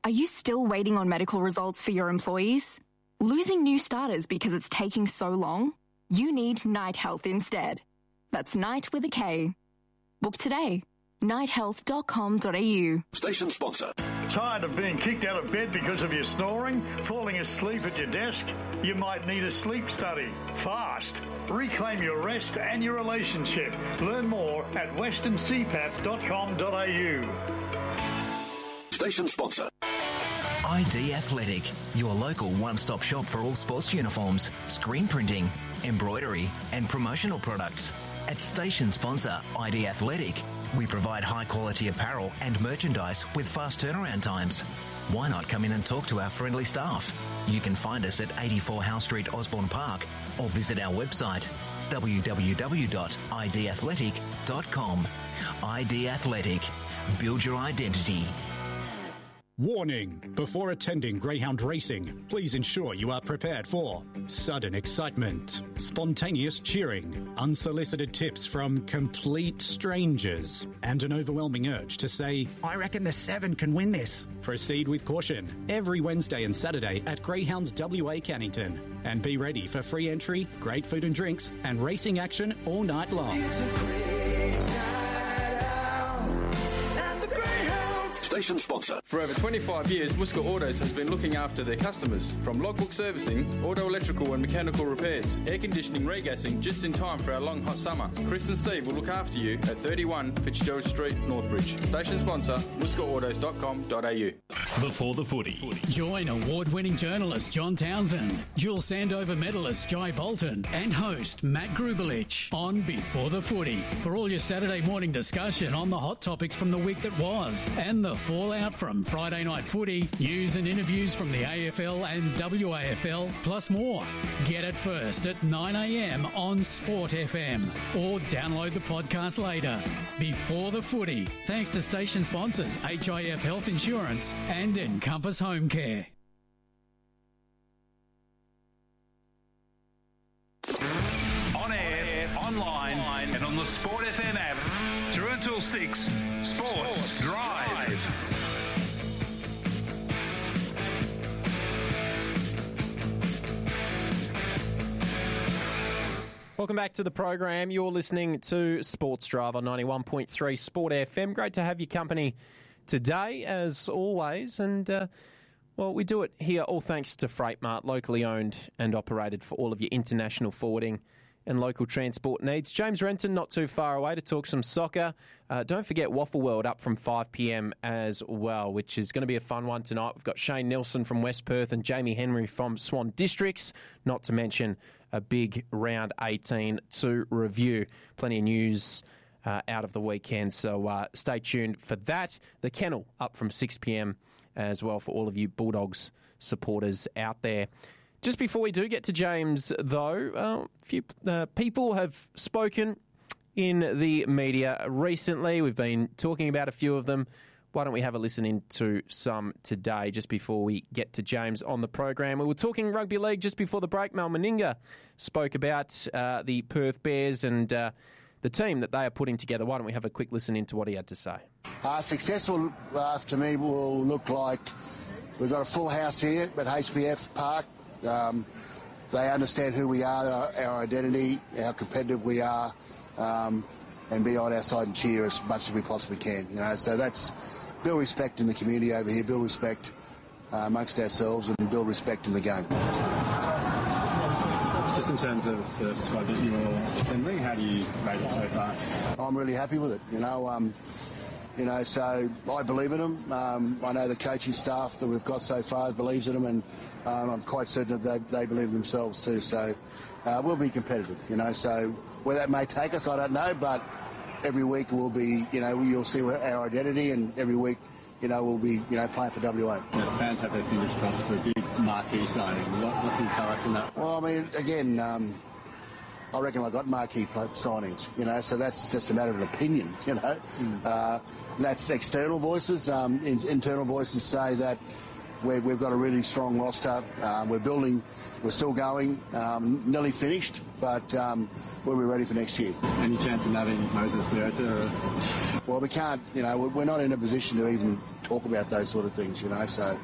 Are you still waiting on medical results for your employees? Losing new starters because it's taking so long? You need Night Health instead. That's Night with a K. Book today. nighthealth.com.au. Station sponsor. Tired of being kicked out of bed because of your snoring? Falling asleep at your desk? You might need a sleep study. Fast. Reclaim your rest and your relationship. Learn more at westerncpap.com.au. Station sponsor. ID Athletic, your local one-stop shop for all sports uniforms, screen printing, embroidery and promotional products. At station sponsor ID Athletic, we provide high-quality apparel and merchandise with fast turnaround times. Why not come in and talk to our friendly staff? You can find us at 84 Howe Street, Osborne Park, or visit our website www.idathletic.com. ID Athletic. Build your identity. Warning! Before attending greyhound racing, please ensure you are prepared for sudden excitement, spontaneous cheering, unsolicited tips from complete strangers, and an overwhelming urge to say, "I reckon the 7 can win this." Proceed with caution every Wednesday and Saturday at Greyhounds WA Cannington. And be ready for free entry, great food and drinks, and racing action all night long. It's a great night out at the Greyhounds. Station sponsor. For over 25 years, Muska Autos has been looking after their customers. From logbook servicing, auto electrical and mechanical repairs, air conditioning, regassing, just in time for our long hot summer. Chris and Steve will look after you at 31 Fitzgerald Street, Northbridge. Station sponsor, muskaautos.com.au. Before the footy. Join award-winning journalist John Townsend, dual Sandover medalist Jai Bolton, and host Matt Grubelich on Before the Footy for all your Saturday morning discussion on the hot topics from the week that was and the fallout from Friday night footy, news and interviews from the AFL and WAFL, plus more. Get it first at 9 a.m. on Sport FM or download the podcast later. Before the Footy, thanks to station sponsors HIF Health Insurance and Encompass Home Care. On air, online, and on the Sport FM app. Through until 6, Sports Drive. Welcome back to the program. You're listening to Sports Drive on 91.3 Sport FM. Great to have your company today, as always. And, well, we do it here all thanks to Freightmart, locally owned and operated for all of your international forwarding and local transport needs. James Renton, not too far away to talk some soccer. Don't forget Waffle World up from 5 p.m. as well, which is going to be a fun one tonight. We've got Shane Nelson from West Perth and Jamie Henry from Swan Districts, not to mention a big round 18 to review. Plenty of news out of the weekend, so stay tuned for that. The Kennel up from 6 p.m. as well for all of you Bulldogs supporters out there. Just before we do get to James, though, a few people have spoken in the media recently. We've been talking about a few of them. Why don't we have a listen into some today, just before we get to James on the program? We were talking rugby league just before the break. Mal Meninga spoke about the Perth Bears and the team that they are putting together. Why don't we have a quick listen into what he had to say? Successful, to me, will look like we've got a full house here at HBF Park. They understand who we are, our identity, how competitive we are, and be on our side and cheer as much as we possibly can. You know, so that's build respect in the community over here, build respect amongst ourselves, and build respect in the game. Just in terms of the squad that you're assembling, how do you rate it so far? I'm really happy with it. So I believe in them. I know the coaching staff that we've got so far believes in them, and I'm quite certain that they believe in themselves too. So we'll be competitive, So where that may take us, I don't know, but every week we'll be, you'll see our identity, and every week, we'll be, playing for WA. The fans have their fingers crossed for a big marquee signing. What can you tell us in that? Well, I mean, again, I reckon I got marquee signings, so that's just a matter of an opinion, That's external voices. Internal voices say that, we've got a really strong roster. We're building. We're still going. Nearly finished, but we'll be ready for next year. Any chance of having Moses Leota? Well, we can't. We're not in a position to even talk about those sort of things. So,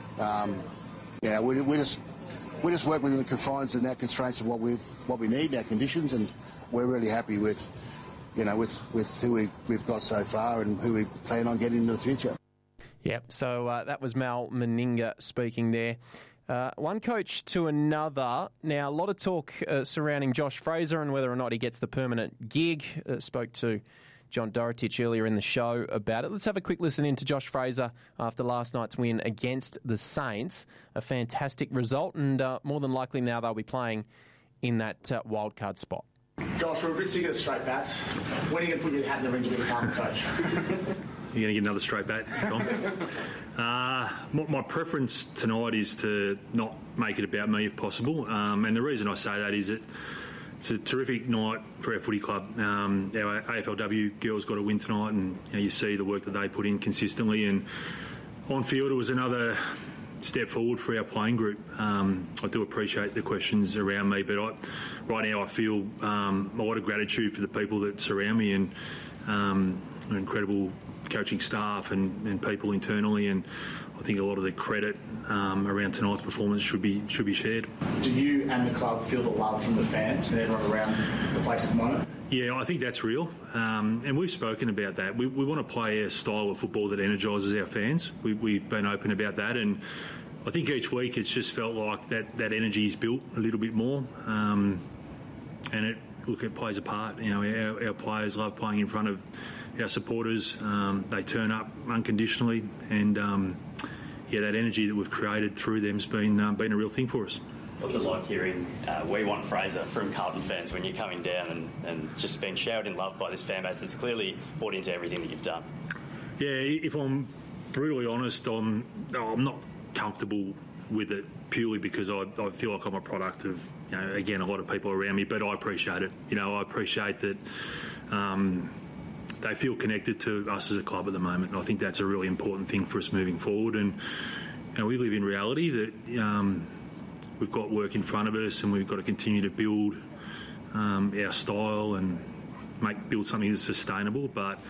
we just work within the confines and our constraints of what we need, our conditions, and we're really happy with who we've got so far and who we plan on getting into the future. Yep, so that was Mal Meninga speaking there. One coach to another. Now, a lot of talk surrounding Josh Fraser and whether or not he gets the permanent gig. Spoke to John Dorotich earlier in the show about it. Let's have a quick listen into Josh Fraser after last night's win against the Saints. A fantastic result, and more than likely now they'll be playing in that wildcard spot. Josh, we're a bit sick of the straight bats. When are you going to put your hat in the ring to become a coach? You're going to get another straight bat, Tom? My preference tonight is to not make it about me if possible. And the reason I say that is that it's a terrific night for our footy club. Our AFLW girls got a win tonight, and you see the work that they put in consistently. And on field, it was another step forward for our playing group. I do appreciate the questions around me, but right now I feel a lot of gratitude for the people that surround me and an incredible coaching staff and people internally, and I think a lot of the credit around tonight's performance should be shared. Do you and the club feel the love from the fans and everyone around the place at the moment? Yeah, I think that's real, and we've spoken about that. We want to play a style of football that energises our fans. We've been open about that, and I think each week it's just felt like that energy is built a little bit more, and it plays a part. Our players love playing in front of our supporters. They turn up unconditionally, and that energy that we've created through them's been a real thing for us. What's it like hearing "We Want Fraser" from Carlton fans when you're coming down and just being showered in love by this fan base that's clearly bought into everything that you've done? Yeah, if I'm brutally honest, I'm not comfortable with it purely because I feel like I'm a product of, again, a lot of people around me, but I appreciate it. I appreciate that they feel connected to us as a club at the moment, and I think that's a really important thing for us moving forward. And we live in reality that we've got work in front of us, and we've got to continue to build our style and build something that's sustainable. But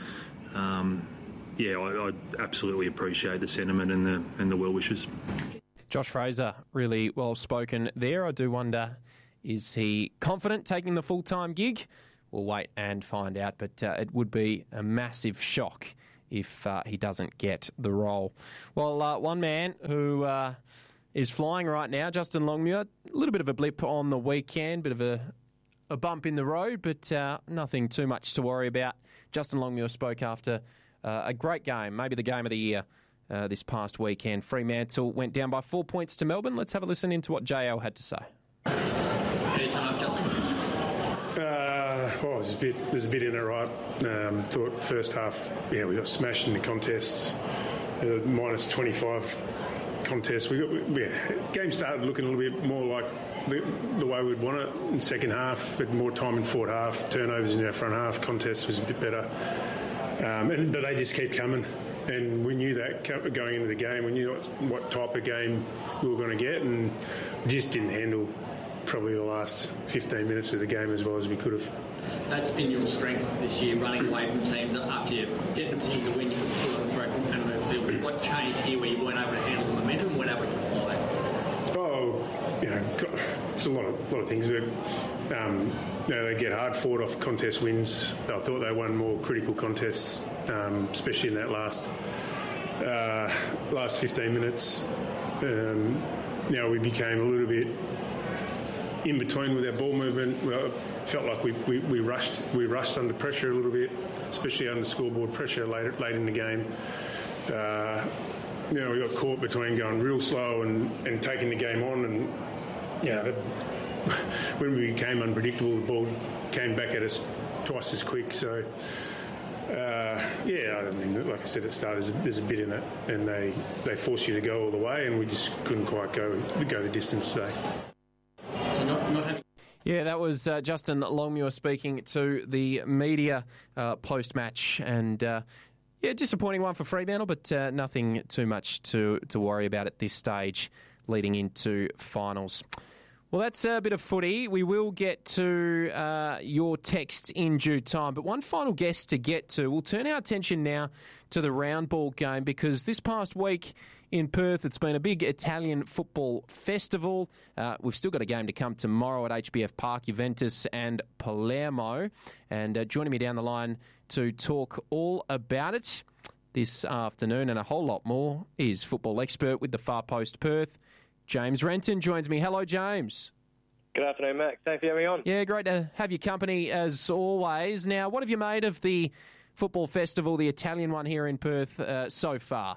I absolutely appreciate the sentiment and the well wishes. Josh Fraser, really well spoken there. I do wonder, is he confident taking the full-time gig? We'll wait and find out, but it would be a massive shock if he doesn't get the role. Well, one man who is flying right now, Justin Longmuir, a little bit of a blip on the weekend, bit of a bump in the road, but nothing too much to worry about. Justin Longmuir spoke after a great game, maybe the game of the year this past weekend. Fremantle went down by 4 points to Melbourne. Let's have a listen into what JL had to say. Anytime, Justin? There's a bit in it, right? Thought first half, we got smashed in the contests, minus 25 contest. Game started looking a little bit more like the way we'd want it in second half, but more time in forward half, turnovers in our front half, contest was a bit better. But they just keep coming, and we knew that going into the game. We knew what type of game we were going to get, and we just didn't handle probably the last 15 minutes of the game as well as we could have. That's been your strength this year, running away from teams after you get in a position to win, you put the foot on the throat and move the field. What changed here where you weren't able to handle the momentum, weren't able to apply? It's a lot of things, but they get hard fought off contest wins. I thought they won more critical contests, especially in that last 15 minutes. We became a little bit in between with our ball movement. Well, it felt like we rushed under pressure a little bit, especially under scoreboard pressure late in the game. We got caught between going real slow and taking the game on, and when we became unpredictable, the ball came back at us twice as quick. So like I said at the start, there's a bit in it, and they force you to go all the way, and we just couldn't quite go the distance today. Yeah, that was Justin Longmuir speaking to the media post-match, and Yeah, disappointing one for Fremantle, but nothing too much to worry about at this stage leading into finals. Well, that's a bit of footy. We will get to your text in due time. But one final guest to get to. We'll turn our attention now to the round ball game because this past week in Perth, it's been a big Italian football festival. We've still got a game to come tomorrow at HBF Park, Juventus and Palermo. And joining me down the line to talk all about it this afternoon and a whole lot more is football expert with the Far Post Perth, James Renton joins me. Hello, James. Good afternoon, Max. Thanks for having me on. Yeah, great to have your company as always. Now, what have you made of the football festival, the Italian one here in Perth, so far?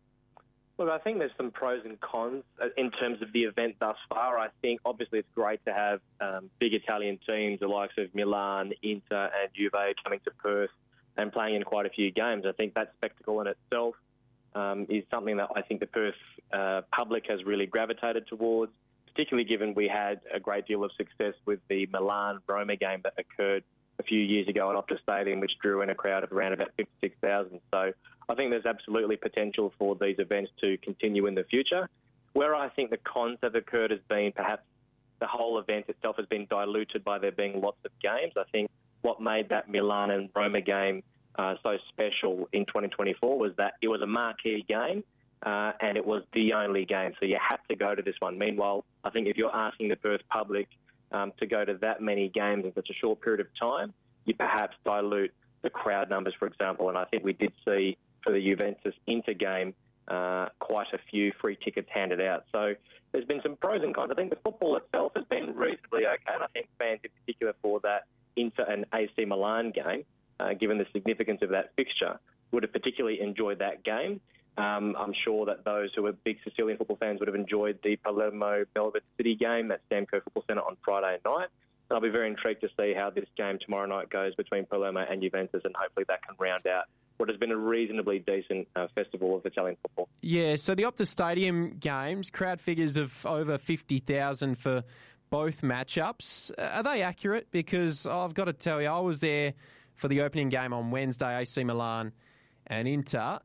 Look, I think there's some pros and cons in terms of the event thus far. I think, obviously, it's great to have big Italian teams, the likes of Milan, Inter and Juve coming to Perth and playing in quite a few games. I think that spectacle in itself is something that I think the Perth public has really gravitated towards, particularly given we had a great deal of success with the Milan-Roma game that occurred a few years ago at Optus Stadium, which drew in a crowd of around about 56,000. So I think there's absolutely potential for these events to continue in the future. Where I think the cons have occurred has been perhaps the whole event itself has been diluted by there being lots of games. I think what made that Milan and Roma game so special in 2024 was that it was a marquee game and it was the only game. So you had to go to this one. Meanwhile, I think if you're asking the Perth public to go to that many games in such a short period of time, you perhaps dilute the crowd numbers, for example. And I think we did see for the Juventus Inter game quite a few free tickets handed out. So there's been some pros and cons. I think the football itself has been reasonably okay, and I think fans in particular for that Inter and AC Milan game, given the significance of that fixture, would have particularly enjoyed that game. I'm sure that those who are big Sicilian football fans would have enjoyed the Palermo-Melbourne City game at Stamco Football Centre on Friday night. And I'll be very intrigued to see how this game tomorrow night goes between Palermo and Juventus, and hopefully that can round out what has been a reasonably decent festival of Italian football. Yeah, so the Optus Stadium games, crowd figures of over 50,000 for both matchups. Are they accurate? Because I've got to tell you, I was there for the opening game on Wednesday, AC Milan and Inter.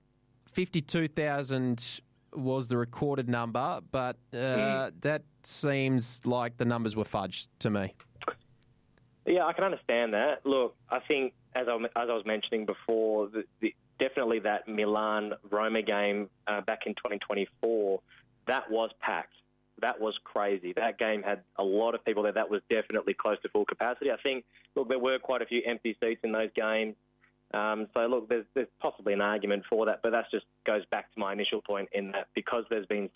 52,000 was the recorded number, but that seems like the numbers were fudged to me. Yeah, I can understand that. Look, I think, as I was mentioning before, definitely that Milan-Roma game back in 2024, that was packed. That was crazy. That game had a lot of people there. That was definitely close to full capacity. I think, look, there were quite a few empty seats in those games. So, look, there's possibly an argument for that, but that just goes back to my initial point in that because there's been